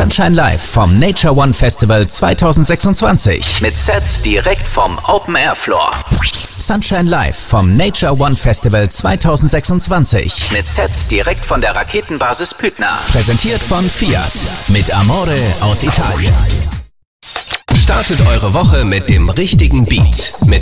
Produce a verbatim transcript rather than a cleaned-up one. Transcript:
Sunshine Live vom Nature One Festival zweitausendsechsundzwanzig mit Sets direkt vom Open Air Floor. Sunshine Live vom Nature One Festival zweitausendsechsundzwanzig mit Sets direkt von der Raketenbasis Püttner. Präsentiert von Fiat mit Amore aus Italien. Startet eure Woche mit dem richtigen Beat. Mit